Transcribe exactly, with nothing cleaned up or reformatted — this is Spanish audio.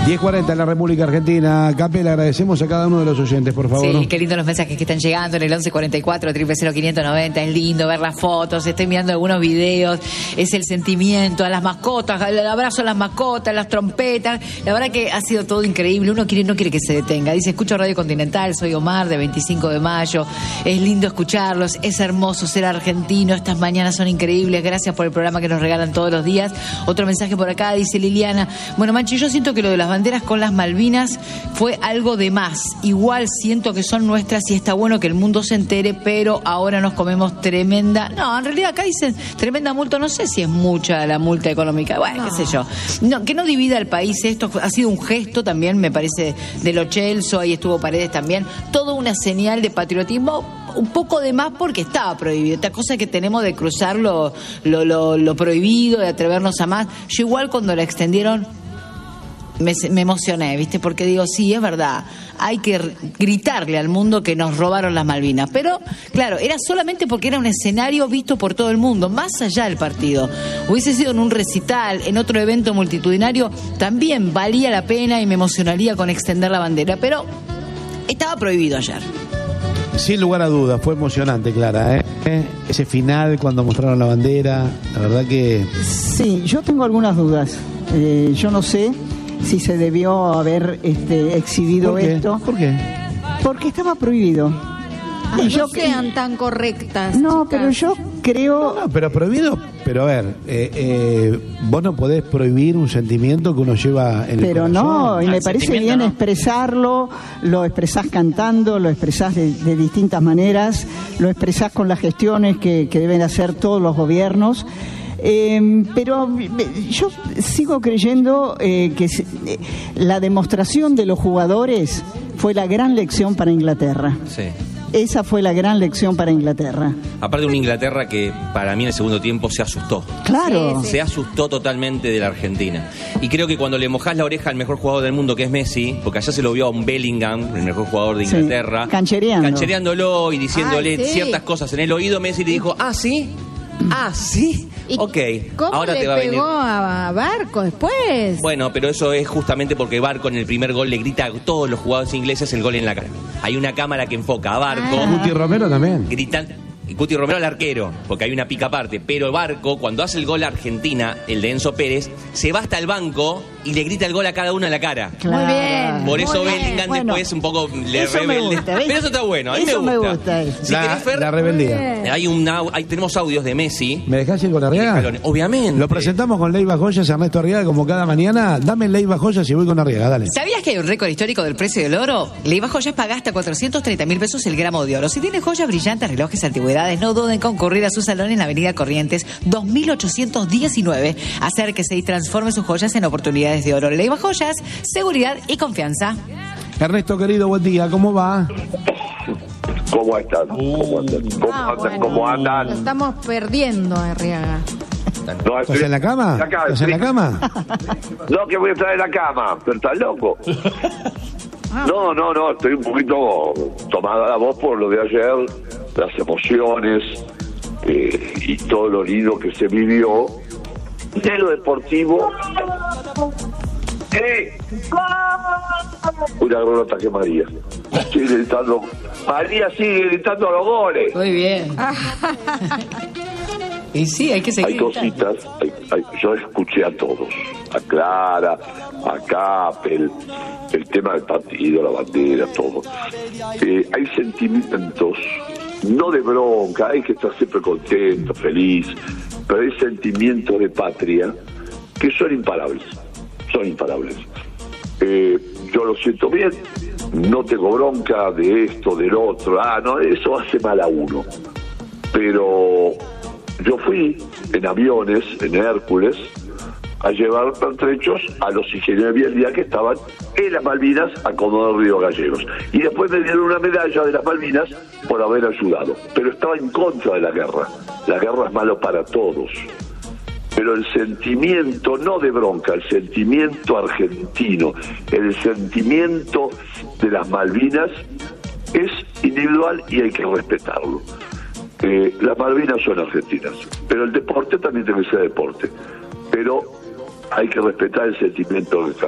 diez cuarenta en la República Argentina. Cape, le agradecemos a cada uno de los oyentes, por favor. Sí, qué lindo los mensajes que están llegando en el once cuarenta y cuatro, cero cero quinientos noventa. Es lindo ver las fotos, estoy mirando algunos videos. Es el sentimiento a las mascotas, el abrazo a las mascotas, las trompetas. La verdad que ha sido todo increíble. Uno quiere, no quiere que se detenga. Dice, escucho Radio Continental, soy Omar, de veinticinco de mayo. Es lindo escucharlos, es hermoso ser argentino. Estas mañanas son increíbles. Gracias por el programa que nos regalan todos los días. Otro mensaje por acá, dice Liliana. Bueno, Manchi, yo siento que lo de las banderas con las Malvinas fue algo de más. Igual siento que son nuestras y está bueno que el mundo se entere, pero ahora nos comemos tremenda... No, en realidad acá dicen tremenda multa, no sé si es mucha la multa económica, bueno, no. qué sé yo. No, que no divida el país, esto ha sido un gesto también, me parece, de Lo Celso, ahí estuvo Paredes también, toda una señal de patriotismo, un poco de más porque estaba prohibido. Esta cosa que tenemos de cruzar lo, lo, lo, lo prohibido, de atrevernos a más. Yo igual cuando la extendieron me, me emocioné, ¿viste? Porque digo, sí, es verdad, hay que gritarle al mundo que nos robaron las Malvinas. Pero, claro, era solamente porque era un escenario visto por todo el mundo, más allá del partido. Hubiese sido en un recital, en otro evento multitudinario, también valía la pena y me emocionaría con extender la bandera, pero estaba prohibido ayer. Sin lugar a dudas, fue emocionante, Clara, ¿eh? Ese final cuando mostraron la bandera, la verdad que... Sí, yo tengo algunas dudas. Eh, yo no sé si se debió haber este, exhibido ¿Por qué? esto. ¿Por qué? Porque estaba prohibido. Ah, y no yo, sean tan correctas. No, chicas. pero yo creo... No, no, pero prohibido, pero a ver, eh, eh, vos no podés prohibir un sentimiento que uno lleva en Pero el corazón. no, y me Al parece sentimiento, bien ¿no? expresarlo, lo expresás cantando, lo expresás de, de distintas maneras, lo expresás con las gestiones que, que deben hacer todos los gobiernos. Eh, pero yo sigo creyendo eh, que eh, la demostración de los jugadores fue la gran lección para Inglaterra. Sí. Esa fue la gran lección para Inglaterra. Aparte de una Inglaterra que para mí en el segundo tiempo se asustó. Claro. Sí, sí. Se asustó totalmente de la Argentina. Y creo que cuando le mojás la oreja al mejor jugador del mundo, que es Messi, porque allá se lo vio a un Bellingham, el mejor jugador de Inglaterra, Sí, canchereando. canchereándolo y diciéndole Ay, sí. ciertas cosas en el oído, Messi le dijo, ah, ¿sí? Ah, ¿sí? ¿Y Ok, ¿Cómo ahora le te va a venir. pegó a Barco después? Bueno, pero eso es justamente porque Barco en el primer gol le grita a todos los jugadores ingleses el gol en la cara. Hay una cámara que enfoca a Barco. Ah. Guti Romero también. Gritan, y Cuti Romero al arquero, porque hay una pica aparte. Pero Barco, cuando hace el gol a Argentina, el de Enzo Pérez, se va hasta el banco y le grita el gol a cada uno en la cara. Claro. Muy bien. Por eso Muy bien. Bellingham Bueno, después un poco le eso me rebelde. gusta, ¿ves? Pero eso está bueno, a mí Eso me me gusta. gusta eso. Si la, querés, Fer, la rebeldía. hay un, au- hay, tenemos audios de Messi. ¿Me dejás ir con Arriaga? Obviamente. Lo presentamos con Leiva Joyas, Ernesto Arriaga, como cada mañana. Dame Leiva Joyas y voy con Arriaga, dale. ¿Sabías que hay un récord histórico del precio del oro? Leiva Joyas paga hasta cuatrocientos treinta mil pesos el gramo de oro. Si tienes joyas brillantes, relojes, antigüedades, no duden en concurrir a su salón en la avenida Corrientes dos mil ochocientos diecinueve. Acérquese y transforme sus joyas en oportunidades de oro. Leiva Joyas, seguridad y confianza. Ernesto, querido, buen día, ¿cómo va? ¿Cómo están? ¿Cómo andan? ¿Cómo Ah, andan? bueno. ¿Cómo Lo andan? estamos perdiendo, Arriaga. No, ¿Estás en la cama? Acá, ¿Estás en la sí. cama? No, que voy a estar en la cama, pero estás loco. No, no, no, estoy un poquito tomada la voz por lo de ayer, las emociones eh, y todo lo lindo que se vivió. De lo deportivo. ¡Eh! Uy, la granota que María. Sigue gritando. María sigue gritando los goles. Muy bien. Y sí, hay que seguir. Hay cositas, hay, hay- yo escuché a todos, a Clara, a Capel, el tema del partido, la bandera, todo. Eh, hay sentimientos, no de bronca, hay que estar siempre contento, feliz, pero hay sentimientos de patria que son imparables, son imparables. Eh, yo lo siento bien, no tengo bronca de esto, del otro, ah, no, eso hace mal a uno, pero yo fui en aviones, en Hércules, a llevar pertrechos a los ingenieros de vialidad que estaban en las Malvinas a Comodoro Río Gallegos. Y después me dieron una medalla de las Malvinas por haber ayudado. Pero estaba en contra de la guerra. La guerra es malo para todos. Pero el sentimiento, no de bronca, el sentimiento argentino, el sentimiento de las Malvinas es individual y hay que respetarlo. Eh, las Malvinas son argentinas, pero el deporte también tiene que ser deporte. Pero hay que respetar el sentimiento de